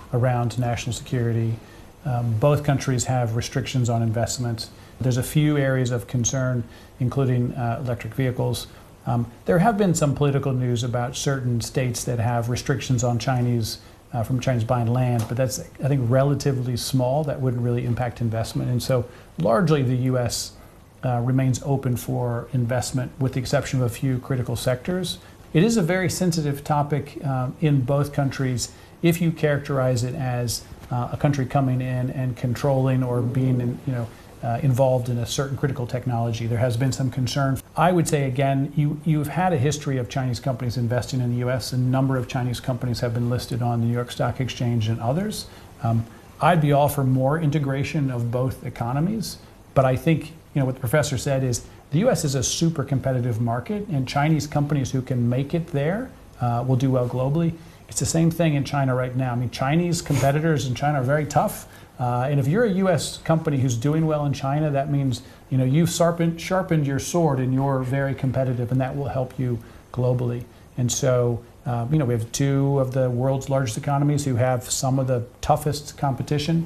around national security. Both countries have restrictions on investment. There's a few areas of concern, including electric vehicles. There have been some political news about certain states that have restrictions on from Chinese buying land, but that's, I think, relatively small. That wouldn't really impact investment. And so largely the U.S. Remains open for investment with the exception of a few critical sectors. It is a very sensitive topic in both countries if you characterize it as a country coming in and controlling or being involved in a certain critical technology. There has been some concern. I would say, again, you've had a history of Chinese companies investing in the U.S. A number of Chinese companies have been listed on the New York Stock Exchange and others. I'd be all for more integration of both economies, but I think what the professor said is the U.S. is a super competitive market, and Chinese companies who can make it there will do well globally. It's the same thing in China right now. I mean, Chinese competitors in China are very tough. And if you're a U.S. company who's doing well in China, that means you've sharpened your sword and you're very competitive, and that will help you globally. And so we have two of the world's largest economies who have some of the toughest competition.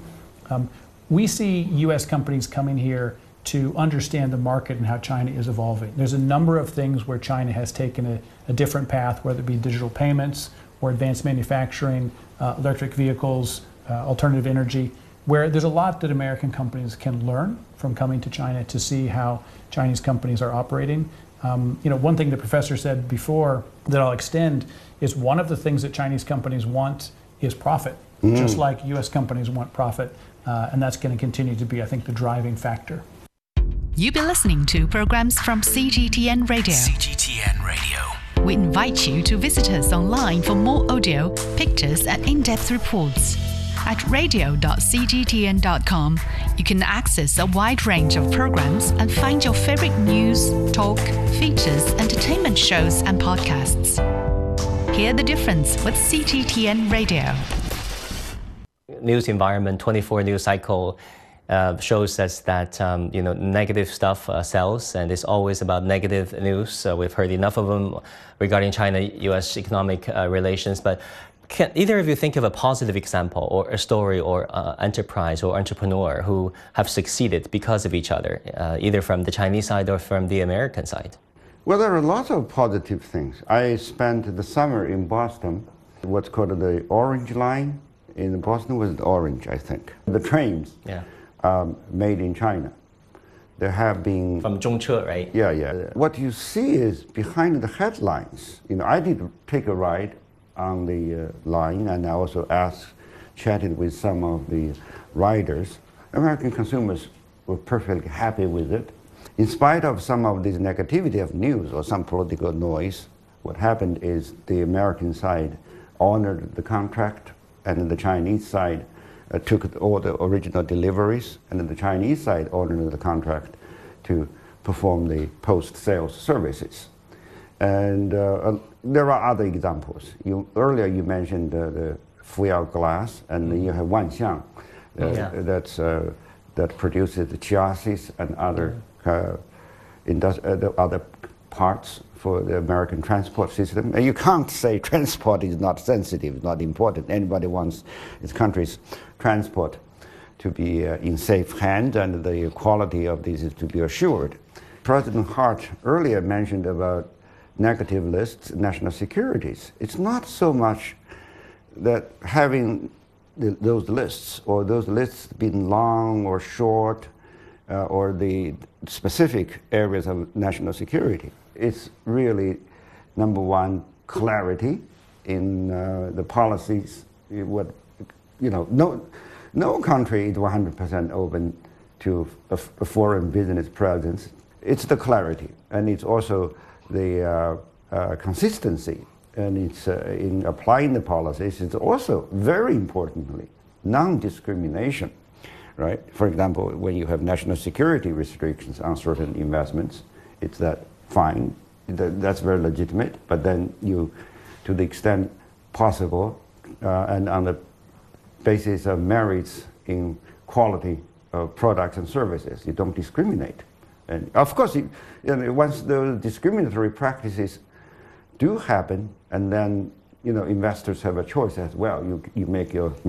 We see U.S. companies coming here to understand the market and how China is evolving. There's a number of things where China has taken a different path, whether it be digital payments or advanced manufacturing, electric vehicles, alternative energy, where there's a lot that American companies can learn from coming to China to see how Chinese companies are operating. One thing the professor said before that I'll extend is one of the things that Chinese companies want is profit, just like U.S. companies want profit, and that's going to continue to be, I think, the driving factor. You've been listening to programs from CGTN Radio. CGTN Radio. We invite you to visit us online for more audio, pictures, and in-depth reports. At radio.cgtn.com, you can access a wide range of programs and find your favorite news, talk, features, entertainment shows, and podcasts. Hear the difference with CGTN Radio. News environment, 24 news cycle shows us that negative stuff sells, and it's always about negative news. We've heard enough of them regarding China-U.S. economic relations, but can either of you think of a positive example or a story or enterprise or entrepreneur who have succeeded because of each other, either from the Chinese side or from the American side? Well, there are lots of positive things. I spent the summer in Boston, what's called the Orange Line. In Boston was orange, I think. The trains made in China. There have been... From Zhongche, right? Yeah. What you see is behind the headlines. I did take a ride on the line, and I also chatted with some of the riders. American consumers were perfectly happy with it. In spite of some of this negativity of news or some political noise, what happened is the American side honored the contract, and the Chinese side took all the original deliveries, and then the Chinese side honored the contract to perform the post-sales services. And there are other examples. Earlier you mentioned the Fuyao Glass, and you have Wanxiang that produces the chassis and other other parts for the American transport system. And you can't say transport is not sensitive, not important. Anybody wants his country's transport to be in safe hands, and the quality of this is to be assured. President Hart earlier mentioned about negative lists, national securities. It's not so much that having those lists, or those lists being long or short, or the specific areas of national security. It's really, number one, clarity in the policies. No country is 100% open to a foreign business presence. It's the clarity, and it's also the consistency, and it's in applying the policies. It's also, very importantly, non-discrimination, right? For example, when you have national security restrictions on certain investments, it's that fine, that's very legitimate, but then you, to the extent possible, and on the basis of merits in quality of products and services, you don't discriminate. And of course, once those discriminatory practices do happen, and then investors have a choice as well. You make your